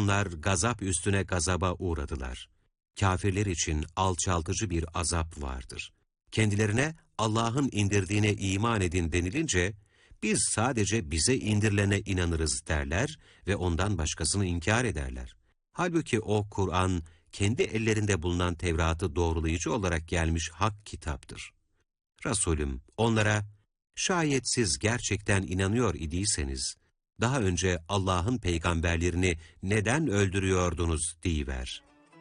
Onlar gazap üstüne gazaba uğradılar. Kâfirler için alçaltıcı bir azap vardır. Kendilerine Allah'ın indirdiğine iman edin denilince, biz sadece bize indirilene inanırız derler ve ondan başkasını inkar ederler. Halbuki o Kur'an, kendi ellerinde bulunan Tevrat'ı doğrulayıcı olarak gelmiş hak kitaptır. Resulüm onlara, şayet siz gerçekten inanıyor idiyseniz, daha önce Allah'ın peygamberlerini neden öldürüyordunuz deyiver.